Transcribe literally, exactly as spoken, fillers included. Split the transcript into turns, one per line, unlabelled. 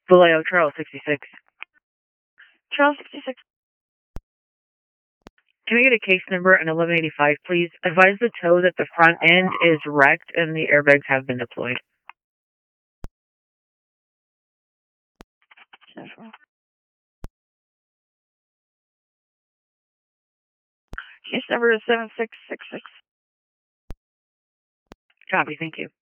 Vallejo, Charles sixty-six. Charles sixty-six. Can we get a case number and eleven eighty-five, please? Advise the tow that the front end is wrecked and the airbags have been deployed. Case number is seven six six six. Copy, thank you.